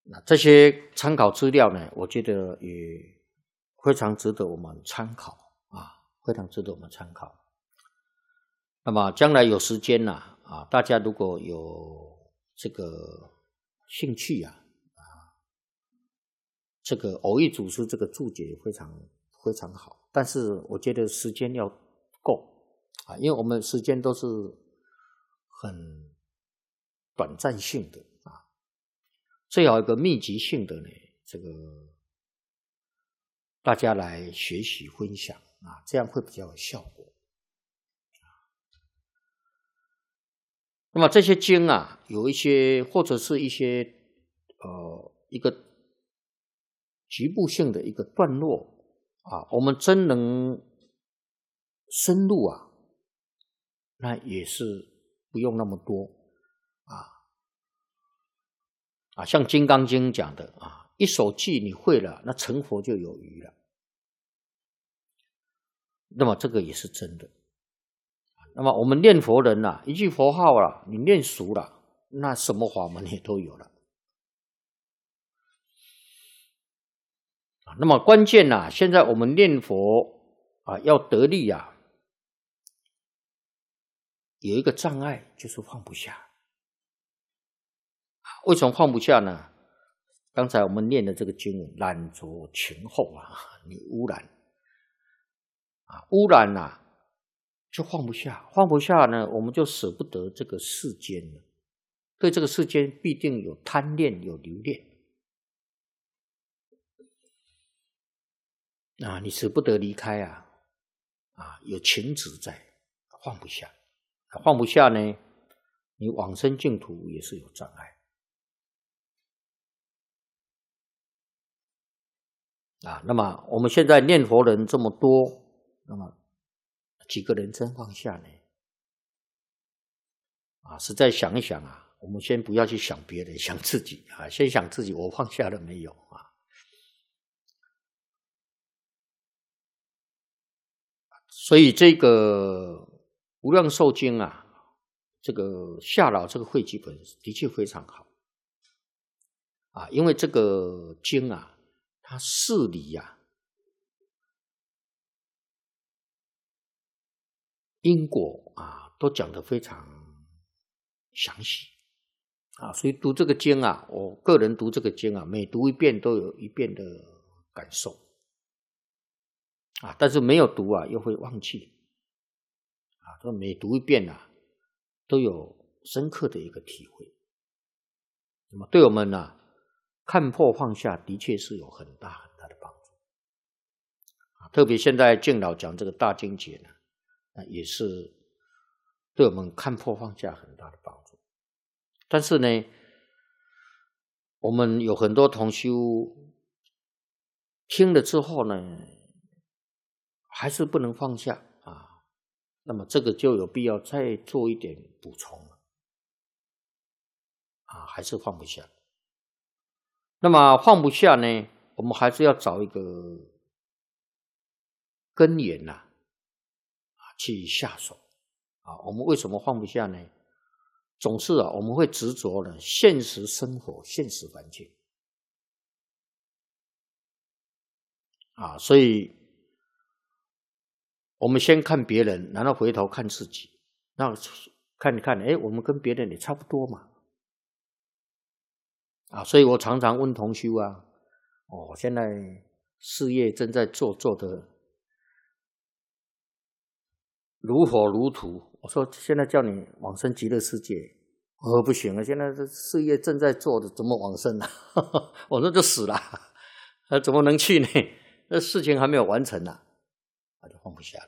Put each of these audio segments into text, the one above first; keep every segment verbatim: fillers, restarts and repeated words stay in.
那这些参考资料呢，我觉得也非常值得我们参考啊，非常值得我们参考。那么将来有时间呢、啊，啊，大家如果有这个兴趣啊，啊，这个偶益祖师这个注解非常非常好，但是我觉得时间要够啊，因为我们时间都是很短暂性的啊，最好一个密集性的呢，这个大家来学习分享啊，这样会比较有效果。那么这些经啊，有一些或者是一些呃一个局部性的一个段落啊，我们真能深入啊，那也是不用那么多啊啊，像《金刚经》讲的啊，一首偈你会了，那成佛就有余了。那么这个也是真的。那么我们念佛人啊，一句佛号了，你念熟了，那什么法门也都有了。那么关键啊，现在我们念佛啊，要得力啊，有一个障碍就是放不下。为什么放不下呢？刚才我们念的这个经文，染着情后啊，你污染啊，污染啊。就放不下，放不下呢，我们就舍不得这个世间了。对这个世间必定有贪恋，有留恋啊，你舍不得离开啊，啊，有情执在，放不下，放不下呢，你往生净土也是有障碍啊。那么我们现在念佛人这么多，那么几个人真放下呢？啊，实在想一想啊，我们先不要去想别人，想自己啊，先想自己，我放下了没有啊？所以这个《无量寿经》啊，这个夏老这个汇集本的确非常好啊，因为这个经啊，它事理啊，因果啊，都讲得非常详细啊，所以读这个经啊，我个人读这个经啊，每读一遍都有一遍的感受啊，但是没有读啊，又会忘记啊，所以每读一遍啊，都有深刻的一个体会。那么对我们呢、啊，看破放下的确是有很大很大的帮助啊，特别现在敬老讲这个大经解呢。那也是对我们看破放下很大的帮助。但是呢，我们有很多同修听了之后呢，还是不能放下啊。那么这个就有必要再做一点补充了啊，还是放不下。那么放不下呢，我们还是要找一个根源呐、啊。去下手啊！我们为什么放不下呢？总是啊，我们会执着呢现实生活、现实环境啊，所以我们先看别人，然后回头看自己，那看一看，哎，我们跟别人也差不多嘛啊！所以我常常问同修啊，哦，现在事业正在做，做的如火如荼，我说现在叫你往生极乐世界，我说不行了，现在这事业正在做的，怎么往生啊？我说就死了，那怎么能去呢？那事情还没有完成呢、啊，那就放不下了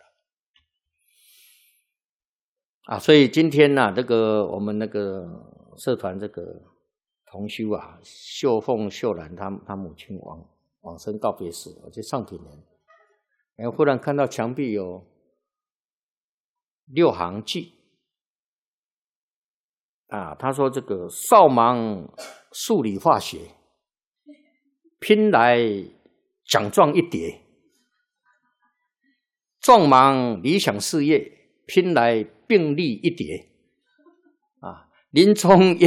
啊！所以今天呢、啊，这个我们那个社团这个同修啊，秀凤、秀兰他他母亲往往生告别式，我去上品人，然后忽然看到墙壁有六行记啊，他说这个少忙数理化学，拼来奖状一叠；壮忙理想事业，拼来病历一叠。啊，临终